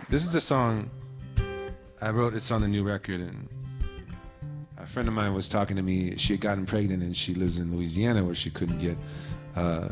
This is a song I wrote. It's on the new record, and a friend of mine was talking to me. She had gotten pregnant, and she lives in Louisiana, where she couldn't get